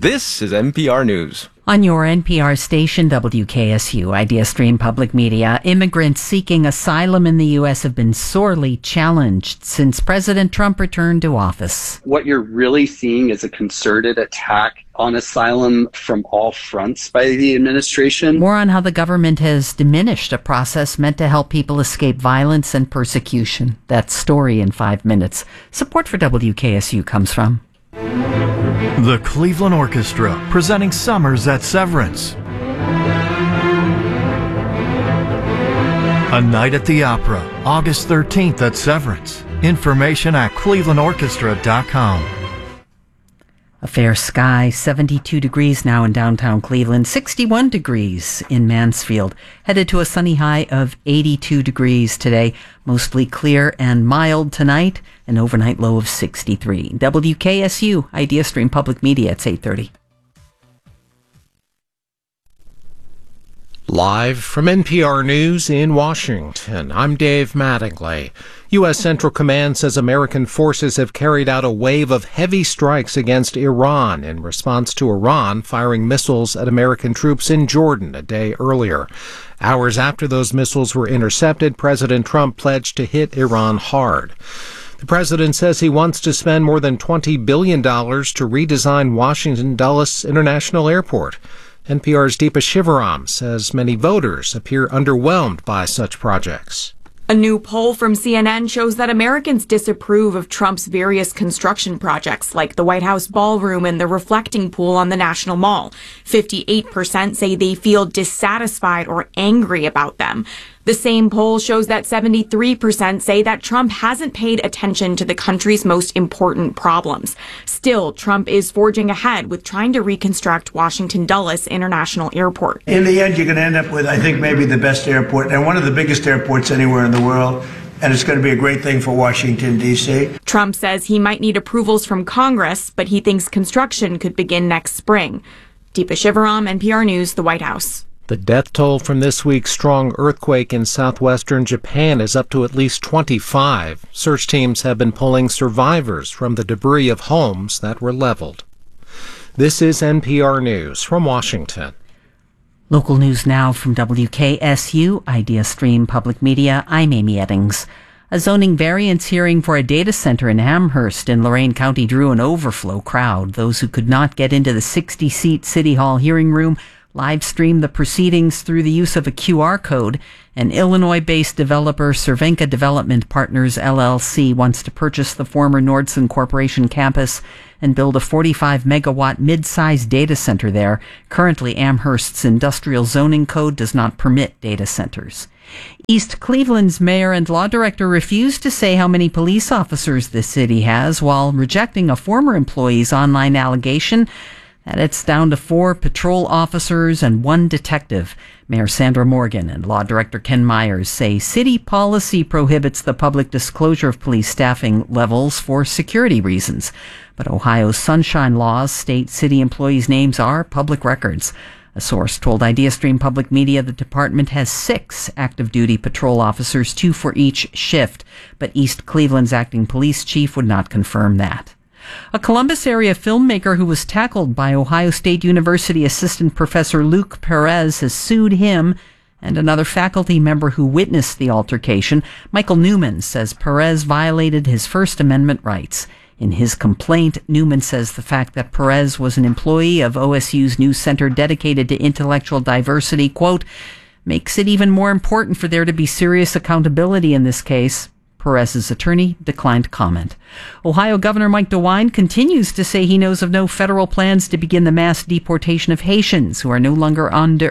This is NPR News. On your NPR station, WKSU, Idea Stream Public Media, immigrants seeking asylum in the U.S. have been sorely challenged since President Trump returned to office. What you're really seeing is a concerted attack on asylum from all fronts by the administration. More on how the government has diminished a process meant to help people escape violence and persecution. That story in 5 minutes. Support for WKSU comes from the Cleveland Orchestra, presenting Summers at Severance. A Night at the Opera, August 13th at Severance. Information at clevelandorchestra.com. A fair sky, 72 degrees now in downtown Cleveland, 61 degrees in Mansfield. Headed to a sunny high of 82 degrees today. Mostly clear and mild tonight. An overnight low of 63. WKSU, Idea Stream Public Media. It's 8:30. Live from NPR News in Washington, I'm Dave Mattingly. U.S. Central Command says American forces have carried out a wave of heavy strikes against Iran in response to Iran firing missiles at American troops in Jordan a day earlier. Hours after those missiles were intercepted, President Trump pledged to hit Iran hard. The president says he wants to spend more than $20 billion to redesign Washington Dulles International Airport. NPR's Deepa Shivaram says many voters appear underwhelmed by such projects. A new poll from CNN shows that Americans disapprove of Trump's various construction projects, like the White House ballroom and the reflecting pool on the National Mall. 58% say they feel dissatisfied or angry about them. The same poll shows that 73% say that Trump hasn't paid attention to the country's most important problems. Still, Trump is forging ahead with trying to reconstruct Washington Dulles International Airport. In the end, you're going to end up with, I think, maybe the best airport and one of the biggest airports anywhere in the world. And it's going to be a great thing for Washington, D.C. Trump says he might need approvals from Congress, but he thinks construction could begin next spring. Deepa Shivaram, NPR News, the White House. The death toll from this week's strong earthquake in southwestern Japan is up to at least 25. Search teams have been pulling survivors from the debris of homes that were leveled. This is NPR News from Washington. Local news now from WKSU, Idea Stream Public Media. I'm Amy Eddings. A zoning variance hearing for a data center in Amherst in Lorain County drew an overflow crowd. Those who could not get into the 60-seat City Hall hearing room live streamed the proceedings through the use of a QR code. An Illinois-based developer, Cervenka Development Partners, LLC, wants to purchase the former Nordson Corporation campus and build a 45-megawatt mid-sized data center there. Currently, Amherst's industrial zoning code does not permit data centers. East Cleveland's mayor and law director refused to say how many police officers the city has, while rejecting a former employee's online allegation that it's down to 4 patrol officers and 1 detective. Mayor Sandra Morgan and Law Director Ken Myers say city policy prohibits the public disclosure of police staffing levels for security reasons. But Ohio's sunshine laws state city employees' names are public records. A source told Idea Stream Public Media the department has 6 active duty patrol officers, 2 for each shift. But East Cleveland's acting police chief would not confirm that. A Columbus area filmmaker who was tackled by Ohio State University assistant professor Luke Perez has sued him and another faculty member who witnessed the altercation. Michael Newman says Perez violated his First Amendment rights. In his complaint, Newman says the fact that Perez was an employee of OSU's new center dedicated to intellectual diversity, quote, makes it even more important for there to be serious accountability in this case. Perez's attorney declined comment. Ohio Governor Mike DeWine continues to say he knows of no federal plans to begin the mass deportation of Haitians who are no longer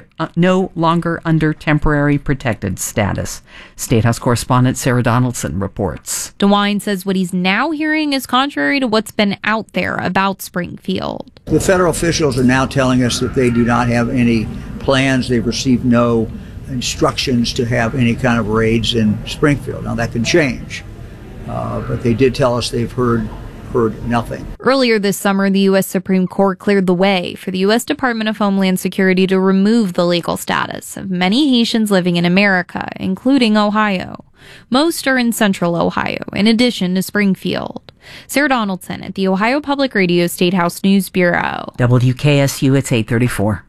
under temporary protected status. State House correspondent Sarah Donaldson reports. DeWine says what he's now hearing is contrary to what's been out there about Springfield. The federal officials are now telling us that they do not have any plans. They've received no instructions to have any kind of raids in Springfield. Now that can change, but they did tell us they've heard nothing. Earlier this summer, the U.S. Supreme Court cleared the way for the U.S. Department of Homeland Security to remove the legal status of many Haitians living in America, including Ohio. Most are in central Ohio, in addition to Springfield. Sarah Donaldson at the Ohio Public Radio State House News Bureau. WKSU, it's 8:34.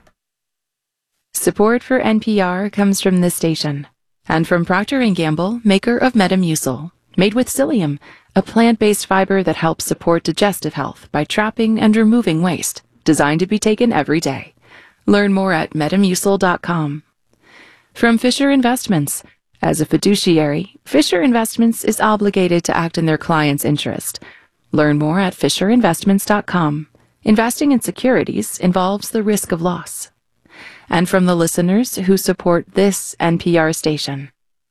Support for NPR comes from this station and from Procter & Gamble, maker of Metamucil, made with psyllium, a plant-based fiber that helps support digestive health by trapping and removing waste, designed to be taken every day. Learn more at metamucil.com. From Fisher Investments. As a fiduciary, Fisher Investments is obligated to act in their client's interest. Learn more at fisherinvestments.com. Investing in securities involves the risk of loss. And from the listeners who support this NPR station.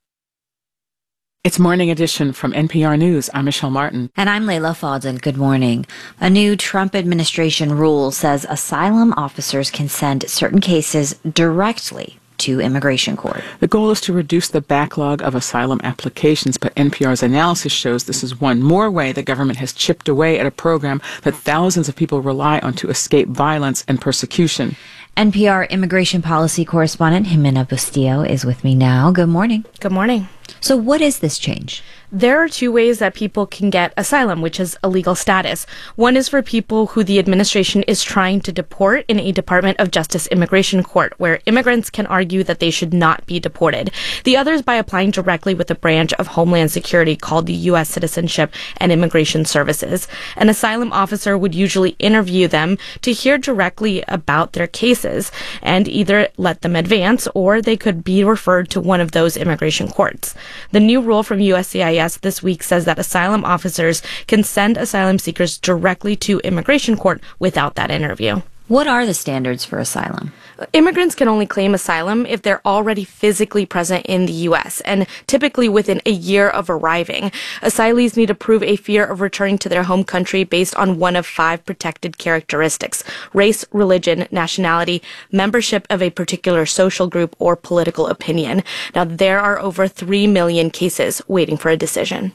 It's Morning Edition from NPR News. I'm Michelle Martin. And I'm Layla Fadel. Good morning. A new Trump administration rule says asylum officers can send certain cases directly to immigration court. The goal is to reduce the backlog of asylum applications, but NPR's analysis shows this is one more way the government has chipped away at a program that thousands of people rely on to escape violence and persecution. NPR immigration policy correspondent Jimena Bustillo is with me now. Good morning. Good morning. So what is this change? There are two ways that people can get asylum, which is a legal status. One is for people who the administration is trying to deport in a Department of Justice immigration court, where immigrants can argue that they should not be deported. The other is by applying directly with a branch of Homeland Security called the U.S. Citizenship and Immigration Services. An asylum officer would usually interview them to hear directly about their cases and either let them advance or they could be referred to one of those immigration courts. The new rule from USCIS this week says that asylum officers can send asylum seekers directly to immigration court without that interview. What are the standards for asylum? Immigrants can only claim asylum if they're already physically present in the U.S. and typically within a year of arriving. Asylees need to prove a fear of returning to their home country based on one of 5 protected characteristics: race, religion, nationality, membership of a particular social group, or political opinion. Now, there are over 3 million cases waiting for a decision.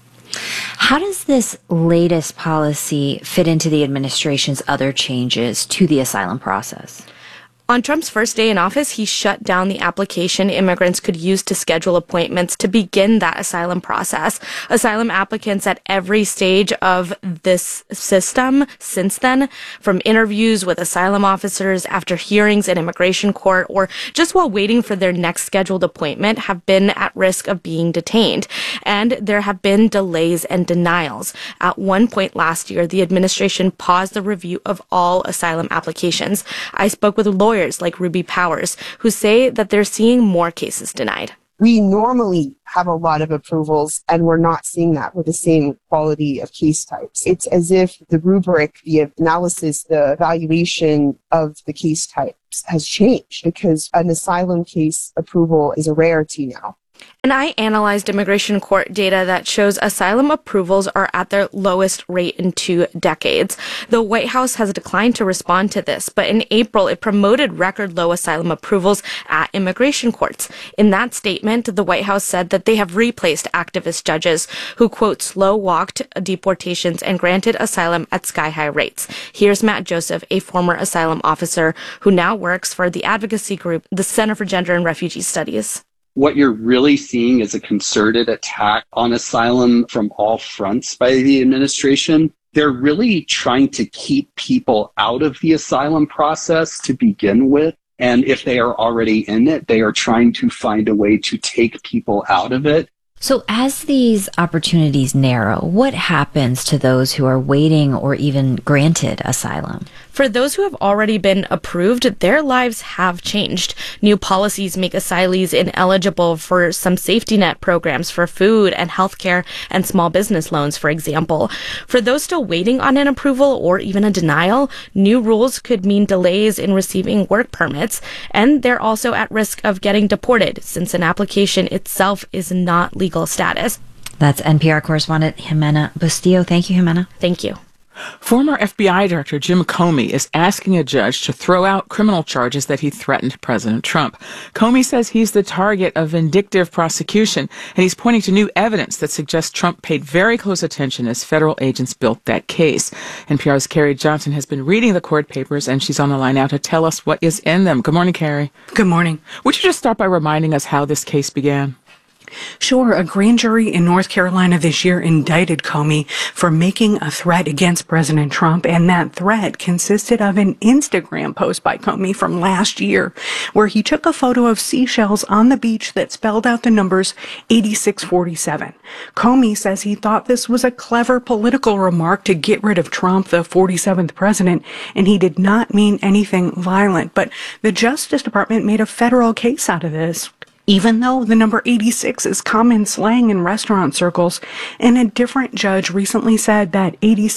How does this latest policy fit into the administration's other changes to the asylum process? On Trump's first day in office, he shut down the application immigrants could use to schedule appointments to begin that asylum process. Asylum applicants at every stage of this system since then, from interviews with asylum officers, after hearings in immigration court, or just while waiting for their next scheduled appointment, have been at risk of being detained. And there have been delays and denials. At one point last year, the administration paused the review of all asylum applications. I spoke with lawyers like Ruby Powers, who say that they're seeing more cases denied. We normally have a lot of approvals, and we're not seeing that with the same quality of case types. It's as if the rubric, the analysis, the evaluation of the case types has changed, because an asylum case approval is a rarity now. And I analyzed immigration court data that shows asylum approvals are at their lowest rate in 2 decades. The White House has declined to respond to this, but in April it promoted record low asylum approvals at immigration courts. In that statement, the White House said that they have replaced activist judges who, quote, slow-walked deportations and granted asylum at sky-high rates. Here's Matt Joseph, a former asylum officer who now works for the advocacy group, the Center for Gender and Refugee Studies. What you're really seeing is a concerted attack on asylum from all fronts by the administration. They're really trying to keep people out of the asylum process to begin with. And if they are already in it, they are trying to find a way to take people out of it. So as these opportunities narrow, what happens to those who are waiting or even granted asylum? For those who have already been approved, their lives have changed. New policies make asylees ineligible for some safety net programs for food and healthcare and small business loans, for example. For those still waiting on an approval or even a denial, new rules could mean delays in receiving work permits, and they're also at risk of getting deported since an application itself is not legal status. That's NPR correspondent Jimena Bustillo. Thank you, Jimena. Thank you. Former FBI Director Jim Comey is asking a judge to throw out criminal charges that he threatened President Trump. Comey says he's the target of vindictive prosecution, and he's pointing to new evidence that suggests Trump paid very close attention as federal agents built that case. NPR's Carrie Johnson has been reading the court papers, and she's on the line now to tell us what is in them. Good morning, Carrie. Good morning. Would you just start by reminding us how this case began? Sure, a grand jury in North Carolina this year indicted Comey for making a threat against President Trump, and that threat consisted of an Instagram post by Comey from last year, where he took a photo of seashells on the beach that spelled out the numbers 8647. Comey says he thought this was a clever political remark to get rid of Trump, the 47th president, and he did not mean anything violent. But the Justice Department made a federal case out of this, even though the number 86 is common slang in restaurant circles, and a different judge recently said that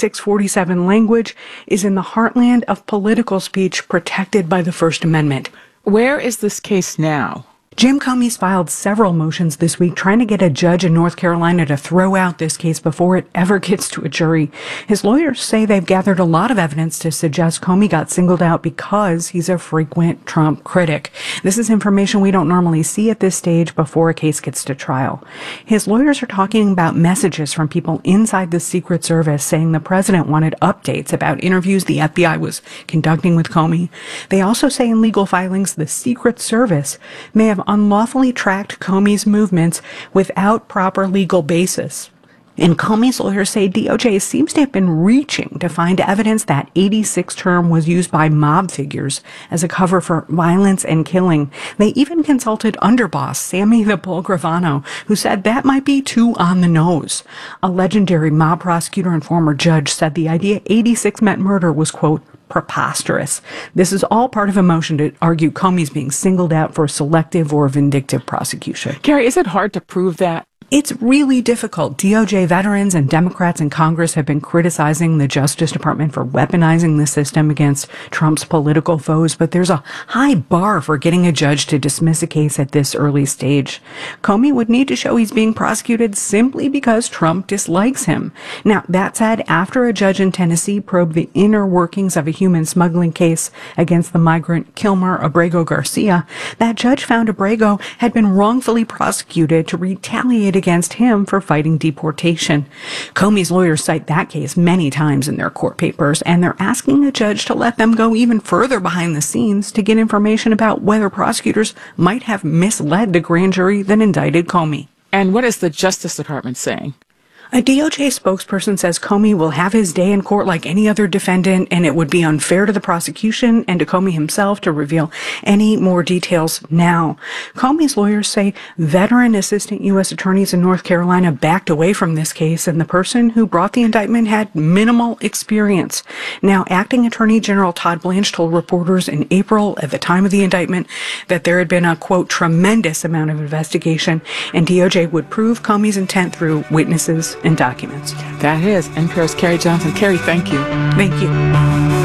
8647 language is in the heartland of political speech protected by the First Amendment. Where is this case now? Jim Comey's filed several motions this week trying to get a judge in North Carolina to throw out this case before it ever gets to a jury. His lawyers say they've gathered a lot of evidence to suggest Comey got singled out because he's a frequent Trump critic. This is information we don't normally see at this stage before a case gets to trial. His lawyers are talking about messages from people inside the Secret Service saying the president wanted updates about interviews the FBI was conducting with Comey. They also say in legal filings the Secret Service may have unlawfully tracked Comey's movements without proper legal basis. And Comey's lawyers say DOJ seems to have been reaching to find evidence that 86 term was used by mob figures as a cover for violence and killing. They even consulted underboss Sammy the Bull Gravano, who said that might be too on the nose. A legendary mob prosecutor and former judge said the idea 86 meant murder was, quote, preposterous. This is all part of a motion to argue Comey's being singled out for selective or vindictive prosecution. Carrie, is it hard to prove that? It's really difficult. DOJ veterans and Democrats in Congress have been criticizing the Justice Department for weaponizing the system against Trump's political foes, but there's a high bar for getting a judge to dismiss a case at this early stage. Comey would need to show he's being prosecuted simply because Trump dislikes him. Now, that said, after a judge in Tennessee probed the inner workings of a human smuggling case against the migrant Kilmer Abrego Garcia, that judge found Abrego had been wrongfully prosecuted to retaliate against him for fighting deportation. Comey's lawyers cite that case many times in their court papers, and they're asking a judge to let them go even further behind the scenes to get information about whether prosecutors might have misled the grand jury that indicted Comey. And what is the Justice Department saying? A DOJ spokesperson says Comey will have his day in court like any other defendant, and it would be unfair to the prosecution and to Comey himself to reveal any more details now. Comey's lawyers say veteran assistant U.S. attorneys in North Carolina backed away from this case, and the person who brought the indictment had minimal experience. Now, Acting Attorney General Todd Blanche told reporters in April at the time of the indictment that there had been a, quote, tremendous amount of investigation, and DOJ would prove Comey's intent through witnesses and documents. That is NPR's Carrie Johnson. Carrie, thank you. Thank you.